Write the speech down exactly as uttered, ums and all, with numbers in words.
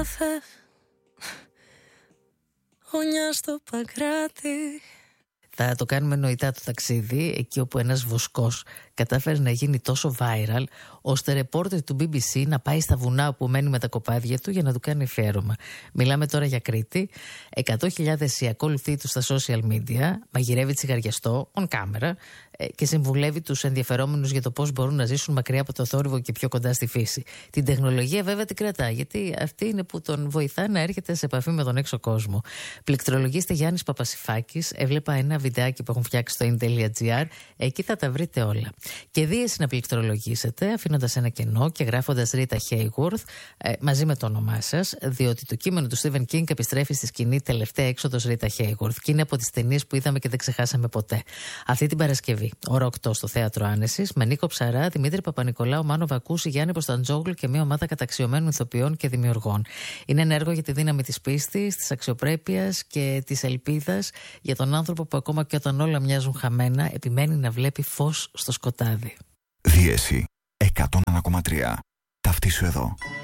καφέ, γωνιά στο Παγκράτη. Θα το κάνουμε νοητά το ταξίδι, εκεί όπου ένας βοσκός κατάφερε να γίνει τόσο viral, ώστε ρεπόρτερ του μπι μπι σι να πάει στα βουνά όπου μένει με τα κοπάδια του για να του κάνει αφιέρωμα. Μιλάμε τώρα για Κρήτη. εκατό χιλιάδες οι ακόλουθοί του στα social media, μαγειρεύει τσιγαριαστό, on camera, και συμβουλεύει τους ενδιαφερόμενους για το πώς μπορούν να ζήσουν μακριά από το θόρυβο και πιο κοντά στη φύση. Την τεχνολογία βέβαια την κρατά, γιατί αυτή είναι που τον βοηθά να έρχεται σε επαφή με τον έξω κόσμο. Πληκτρολογήστε Γιάννης Παπασιφάκης. Έβλεπα ένα βιντεάκι που έχουν φτιάξει στο in.gr. Εκεί θα τα βρείτε όλα. Και δίεση να πληκτρολογήσετε, αφήνοντας ένα κενό και γράφοντας Ρίτα Hayworth ε, μαζί με το όνομά σας, διότι το κείμενο του Στίβεν Κίνγκ επιστρέφει στη σκηνή Τελευταία έξοδος Ρίτα Hayworth και είναι από τις ταινίες που είδαμε και δεν ξεχάσαμε ποτέ. Αυτή την Παρασκευή, ώρα οκτώ στο Θέατρο Άνεσης, με Νίκο Ψαρά, Δημήτρη Παπα-Νικολάου, Μάνο Βακούση, Γιάννη Ποσταντζόγλου και μια ομάδα καταξιωμένων ηθοποιών και δημιουργών. Είναι ένα έργο για τη δύναμη της πίστης, της αξιοπρέπειας και της ελπίδας για τον άνθρωπο που ακόμα και όταν όλα μοιάζουν χαμένα, επιμένει να βλέπει φως στο σκοτάδι. Δίεση εκατόν ένα κόμμα τρία. Ταυτίσου εδώ.